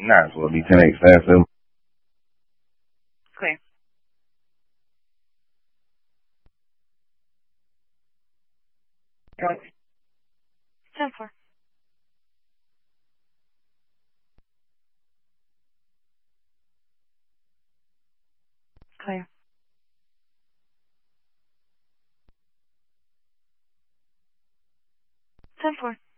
Knoxville, be 10-8, fast 7. Clear. Go. 10-4. Clear. 10-4.